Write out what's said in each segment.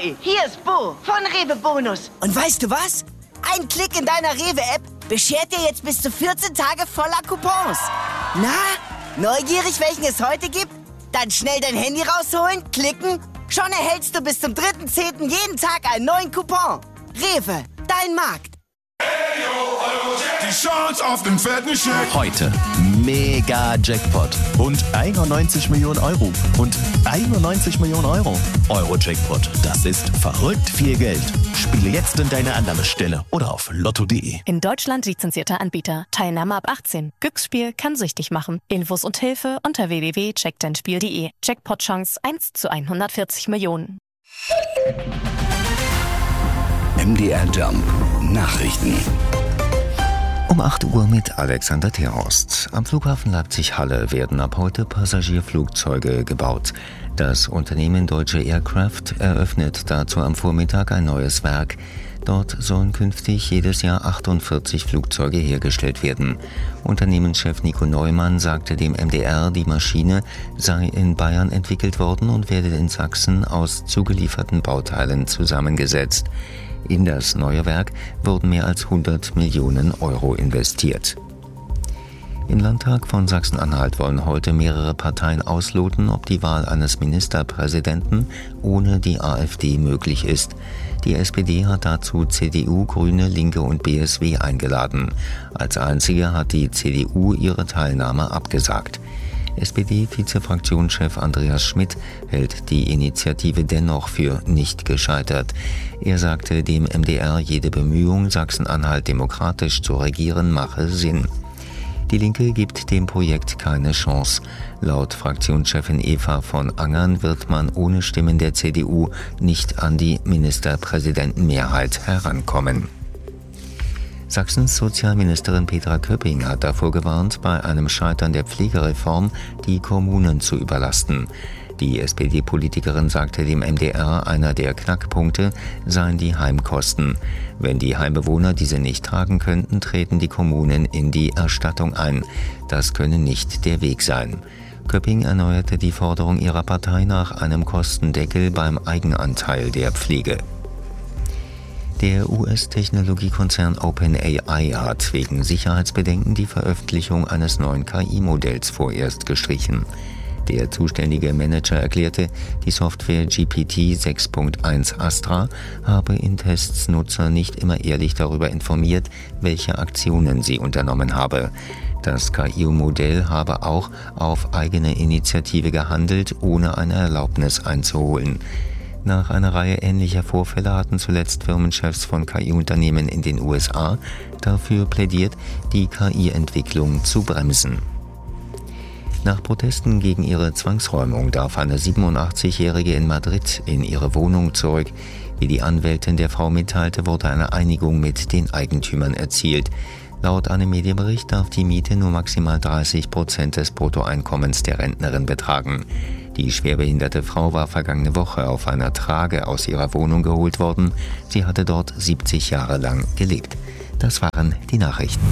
Ahoi, hier ist Bo von Rewe Bonus. Und weißt du was? Ein Klick in deiner Rewe-App beschert dir jetzt bis zu 14 Tage voller Coupons. Na, neugierig, welchen es heute gibt? Dann schnell dein Handy rausholen, klicken. Schon erhältst du bis zum 3.10. jeden Tag einen neuen Coupon. Rewe, dein Markt. Die Chance auf den fetten Scheck. Heute mega Jackpot und 91 Millionen Euro und 91 Millionen Euro. Euro-Jackpot, das ist verrückt viel Geld. Spiele jetzt in deine Annahmestelle oder auf lotto.de. In Deutschland lizenzierter Anbieter. Teilnahme ab 18. Glücksspiel kann süchtig machen. Infos und Hilfe unter www.checkdeinspiel.de. Jackpot-Chance 1 zu 140 Millionen. MDR Jump Nachrichten. Um 8 Uhr mit Alexander Terhorst. Am Flughafen Leipzig-Halle werden ab heute Passagierflugzeuge gebaut. Das Unternehmen Deutsche Aircraft eröffnet dazu am Vormittag ein neues Werk. Dort sollen künftig jedes Jahr 48 Flugzeuge hergestellt werden. Unternehmenschef Nico Neumann sagte dem MDR, die Maschine sei in Bayern entwickelt worden und werde in Sachsen aus zugelieferten Bauteilen zusammengesetzt. In das neue Werk wurden mehr als 100 Millionen Euro investiert. Im Landtag von Sachsen-Anhalt wollen heute mehrere Parteien ausloten, ob die Wahl eines Ministerpräsidenten ohne die AfD möglich ist. Die SPD hat dazu CDU, Grüne, Linke und BSW eingeladen. Als einzige hat die CDU ihre Teilnahme abgesagt. SPD-Vizefraktionschef Andreas Schmidt hält die Initiative dennoch für nicht gescheitert. Er sagte dem MDR, jede Bemühung, Sachsen-Anhalt demokratisch zu regieren, mache Sinn. Die Linke gibt dem Projekt keine Chance. Laut Fraktionschefin Eva von Angern wird man ohne Stimmen der CDU nicht an die Ministerpräsidentenmehrheit herankommen. Sachsens Sozialministerin Petra Köpping hat davor gewarnt, bei einem Scheitern der Pflegereform die Kommunen zu überlasten. Die SPD-Politikerin sagte dem MDR, einer der Knackpunkte seien die Heimkosten. Wenn die Heimbewohner diese nicht tragen könnten, treten die Kommunen in die Erstattung ein. Das könne nicht der Weg sein. Köpping erneuerte die Forderung ihrer Partei nach einem Kostendeckel beim Eigenanteil der Pflege. Der US-Technologiekonzern OpenAI hat wegen Sicherheitsbedenken die Veröffentlichung eines neuen KI-Modells vorerst gestrichen. Der zuständige Manager erklärte, die Software GPT 6.1 Astra habe in Tests Nutzer nicht immer ehrlich darüber informiert, welche Aktionen sie unternommen habe. Das KI-Modell habe auch auf eigene Initiative gehandelt, ohne eine Erlaubnis einzuholen. Nach einer Reihe ähnlicher Vorfälle hatten zuletzt Firmenchefs von KI-Unternehmen in den USA dafür plädiert, die KI-Entwicklung zu bremsen. Nach Protesten gegen ihre Zwangsräumung darf eine 87-Jährige in Madrid in ihre Wohnung zurück. Wie die Anwältin der Frau mitteilte, wurde eine Einigung mit den Eigentümern erzielt. Laut einem Medienbericht darf die Miete nur maximal 30% des Bruttoeinkommens der Rentnerin betragen. Die schwerbehinderte Frau war vergangene Woche auf einer Trage aus ihrer Wohnung geholt worden. Sie hatte dort 70 Jahre lang gelebt. Das waren die Nachrichten.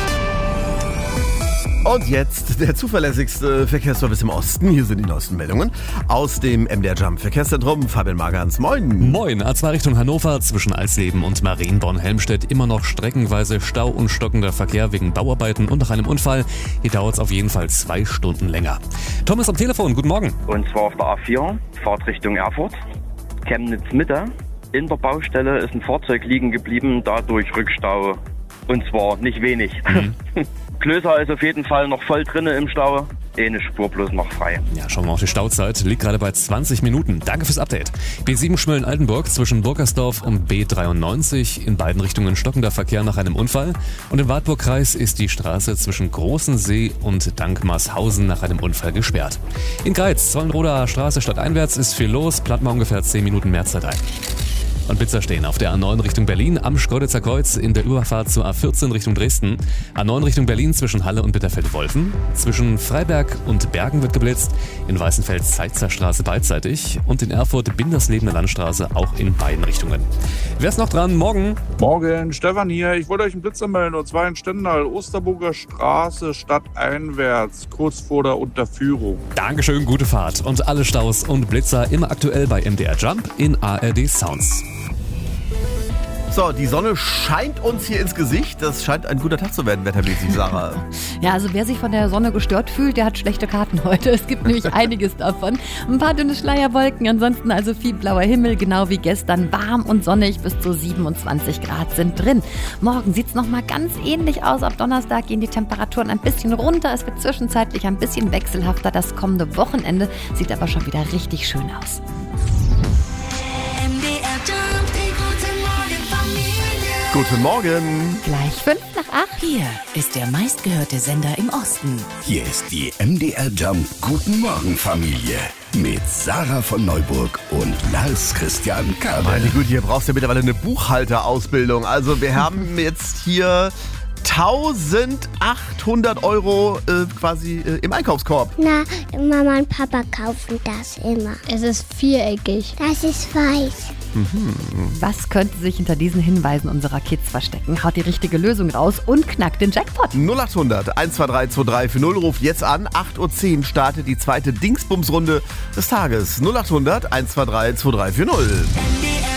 Und jetzt der zuverlässigste Verkehrsservice im Osten. Hier sind die neuesten Meldungen aus dem MDR Jump Verkehrszentrum. Fabian Magans, moin. Moin, A2 Richtung Hannover zwischen Alsleben und Marienborn-Helmstedt immer noch streckenweise Stau und stockender Verkehr wegen Bauarbeiten und nach einem Unfall. Hier dauert es auf jeden Fall 2 Stunden länger. Tom ist am Telefon, guten Morgen. Und zwar auf der A4, Fahrt Richtung Erfurt, Chemnitz-Mitte. In der Baustelle ist ein Fahrzeug liegen geblieben, dadurch Rückstau. Und zwar nicht wenig. Klöser ist auf jeden Fall noch voll drinne im Stau. Eine Spur bloß noch frei. Ja, schauen wir auf die Stauzeit. Liegt gerade bei 20 Minuten. Danke fürs Update. B7 Schmölln-Altenburg zwischen Burgersdorf und B93. In beiden Richtungen stockender Verkehr nach einem Unfall. Und im Wartburgkreis ist die Straße zwischen Großensee und Dankmarshausen nach einem Unfall gesperrt. In Greiz, Zollenroder Straße stadteinwärts ist viel los. Plant mal ungefähr 10 Minuten mehr Zeit ein. und Blitzer stehen auf der A9 Richtung Berlin am Schkeuditzer Kreuz in der Überfahrt zur A14 Richtung Dresden. A9 Richtung Berlin zwischen Halle und Bitterfeld-Wolfen. Zwischen Freiberg und Bergen wird geblitzt. In Weißenfels-Zeitzer Straße beidseitig. Und in Erfurt Binderslebener Landstraße auch in beiden Richtungen. Wer ist noch dran? Morgen. Morgen, Stefan hier. Ich wollte euch einen Blitzer melden, und zwar in Stendal, Osterburger Straße, stadteinwärts, kurz vor der Unterführung. Dankeschön, gute Fahrt. Und alle Staus und Blitzer immer aktuell bei MDR Jump in ARD Sounds. So, die Sonne scheint uns hier ins Gesicht. Das scheint ein guter Tag zu werden, wettermäßig, Sarah. Ja, also wer sich von der Sonne gestört fühlt, der hat schlechte Karten heute. Es gibt nämlich einiges davon. Ein paar dünne Schleierwolken, ansonsten also viel blauer Himmel, genau wie gestern. Warm und sonnig, bis zu 27 Grad sind drin. Morgen sieht es nochmal ganz ähnlich aus. Ab Donnerstag gehen die Temperaturen ein bisschen runter. Es wird zwischenzeitlich ein bisschen wechselhafter. Das kommende Wochenende sieht aber schon wieder richtig schön aus. Guten Morgen. Gleich 7:55. Hier ist der meistgehörte Sender im Osten. Hier ist die MDR Jump Guten Morgen Familie mit Sarah von Neuburg und Lars Christian Kabel. Meine Güte, hier brauchst du ja mittlerweile eine Buchhalterausbildung. Also wir haben jetzt hier 1.800 € quasi im Einkaufskorb. Na, Mama und Papa kaufen das immer. Es ist viereckig. Das ist weiß. Was könnte sich hinter diesen Hinweisen unserer Kids verstecken? Haut die richtige Lösung raus und knackt den Jackpot. 0800 123 2340 ruft jetzt an. 8.10 Uhr startet die zweite Dingsbums-Runde des Tages. 0800 123 2340.